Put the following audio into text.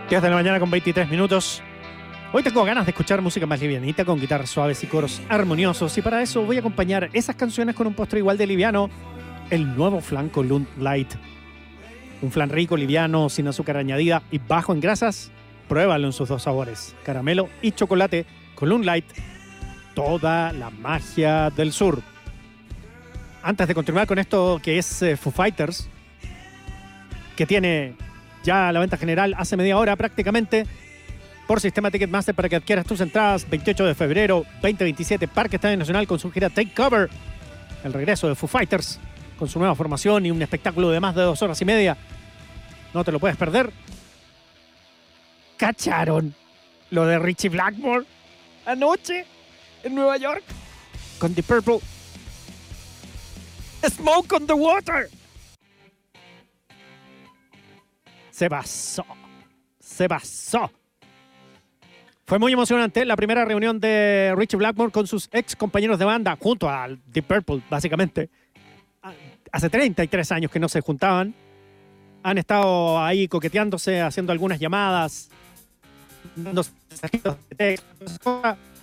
10 de la mañana con 23 minutos. Hoy tengo ganas de escuchar música más livianita con guitarras suaves y coros armoniosos, y para eso voy a acompañar esas canciones con un postre igual de liviano, el nuevo flan Column Light. Un flan rico, liviano, sin azúcar añadida y bajo en grasas. Pruébalo en sus dos sabores, caramelo y chocolate. Column Light, toda la magia del sur. Antes de continuar con esto que es Foo Fighters, que tiene ya la venta general hace media hora prácticamente, por sistema Ticketmaster para que adquieras tus entradas. 28 de febrero 2027, Parque Estadio Nacional con su gira Take Cover. El regreso de Foo Fighters con su nueva formación y un espectáculo de más de 2 horas y media. No te lo puedes perder. ¿Cacharon lo de Ritchie Blackmore anoche en Nueva York con The Purple? Smoke on the Water. Se basó. Fue muy emocionante la primera reunión de Ritchie Blackmore con sus ex compañeros de banda, junto a The Purple, básicamente. Hace 33 años que no se juntaban. Han estado ahí coqueteándose, haciendo algunas llamadas, dando mensajitos de texto.